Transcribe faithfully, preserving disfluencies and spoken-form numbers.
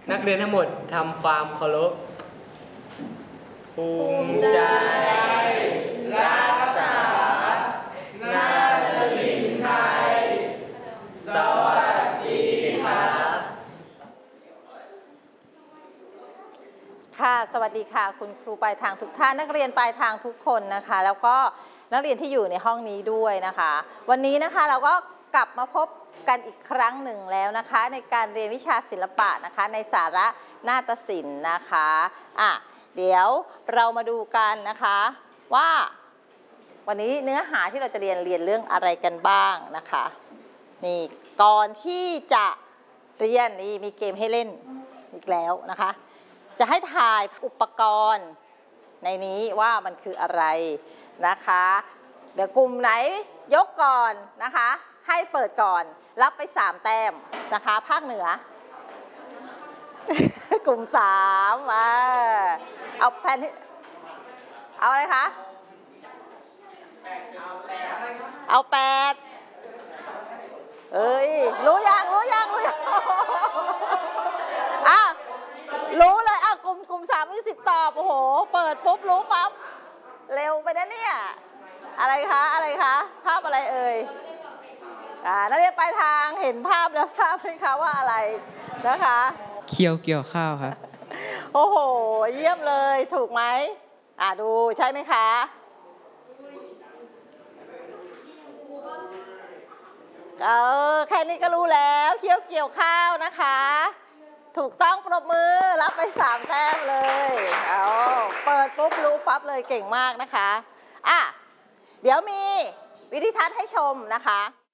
นักเรียนทั้งหมดทำความเคารพภูมิใจรักษานาฏศิลป์ไทยสวัสดีครับค่ะสวัสดีค่ะคุณครูปลายทางทุกท่านนักเรียนปลายทางทุกคนนะคะแล้วก็นักเรียนที่อยู่ในห้องนี้ด้วยนะคะวันนี้นะคะเราก็กลับมาพบกันอีกครั้งหนึ่งแล้วนะคะในการเรียนวิชาศิลปะนะคะในสาระนาฏศิลป์นะคะอ่ะเดี๋ยวเรามาดูกันนะคะว่าวันนี้เนื้อหาที่เราจะเรียนเรียนเรื่องอะไรกันบ้างนะคะนี่ก่อนที่จะเรียนนี่มีเกมให้เล่นอีกแล้วนะคะจะให้ถ่ายอุปกรณ์ในนี้ว่ามันคืออะไรนะคะเดี๋ยวกลุ่มไหนยกก่อนนะคะให้เปิดก่อนรับไปสามแต้มนะคะภาคเหนือ กลุ่มสามมาเอาแผ่นเอาอะไรคะเอาแปดเอ้ยรู้ยังรู้ยังรู้ยังอ่ะรู้เลยอ่ะกลุ่มกลุ่มสามมีสิบตอบโอ้โหเปิดปุ๊บรู้ปั๊บเร็วไปนะเนี่ยอะไรคะอะไรคะภาพอะไรเอ่ยอ่านักเรียนปลายทางเห็นภาพแล้วทราบไหมคะว่าอะไรนะคะเคี่ยวเกี่ยวข้าวครับโอ้โหเยี่ยมเลยถูกไหมอ่าดูใช่ไหมคะเออแค่นี้ก็รู้แล้วเคี่ยวเกี่ยวข้าวนะคะถูกต้องปรบมือรับไปสามแต้มเลยเอาเปิดปุ๊บรู้ปั๊บเลยเก่งมากนะคะอ่ะเดี๋ยวมีวิธีทัศน์ให้ชมนะคะ